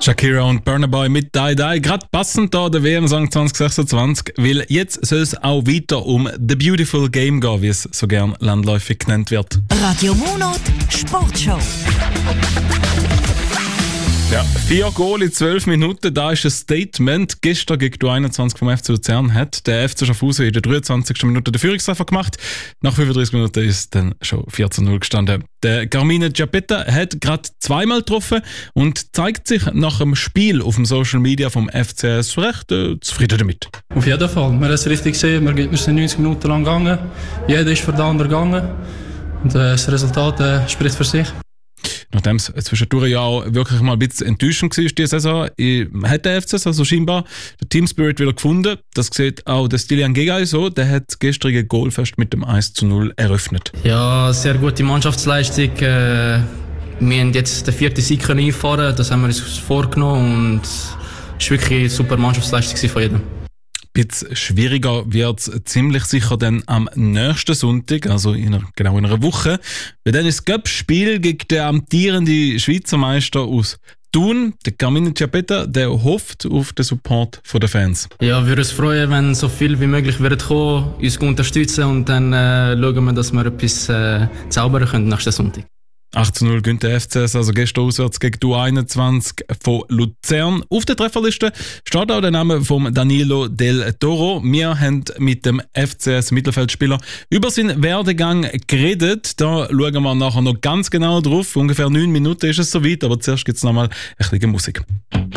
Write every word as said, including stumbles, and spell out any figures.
Shakira und Burna Boy mit Die Die. Gerade passend da der W M-Song zwanzig sechsundzwanzig, weil jetzt soll es auch weiter um The Beautiful Game gehen, wie es so gern landläufig genannt wird. Radio Monat Sportshow. Ja, vier Goal in zwölf Minuten, da ist ein Statement. Gestern gegen die U einundzwanzig vom F C Luzern hat der F C Schaffhausen in der dreiundzwanzigsten Minute den Führungstreffer gemacht. Nach fünfunddreißig Minuten ist dann schon vier zu null gestanden. Der Carmine Giappetta hat gerade zweimal getroffen und zeigt sich nach dem Spiel auf dem Social Media vom F C S recht äh, zufrieden damit. Auf jeden Fall. Wir haben es richtig gesehen. Wir sind neunzig Minuten lang gegangen. Jeder ist für den anderen gegangen. Und äh, das Resultat äh, spricht für sich. Nachdem es zwischendurch ja auch wirklich mal ein bisschen enttäuschend war, diese Saison, hat der F C S also scheinbar den Teamspirit wieder gefunden. Das sieht auch der Stilian Gegay so. Der hat das gestrige Goalfest mit dem eins zu null eröffnet. Ja, sehr gute Mannschaftsleistung. Äh, wir haben jetzt den vierten Sieg einfahren. Das haben wir uns vorgenommen und es war wirklich eine super Mannschaftsleistung von jedem. Ein bisschen schwieriger wird es ziemlich sicher dann am nächsten Sonntag, also in einer, genau in einer Woche. Weil dann ist das Cup-Spiel gegen den amtierenden Schweizer Meister aus Thun. Der Carmine Giappetta, der hofft auf den Support der Fans. Ja, wir würden uns freuen, wenn so viel wie möglich wird kommen, uns unterstützen und dann äh, schauen wir, dass wir etwas äh, zaubern können nächsten Sonntag. acht zu null gewinnt der F C S, also gestern auswärts gegen die U einundzwanzig von Luzern. Auf der Trefferliste steht auch der Name von Danilo Del Toro. Wir haben mit dem F C S-Mittelfeldspieler über seinen Werdegang geredet. Da schauen wir nachher noch ganz genau drauf. Ungefähr neun Minuten ist es soweit, aber zuerst gibt es noch mal ein bisschen Musik.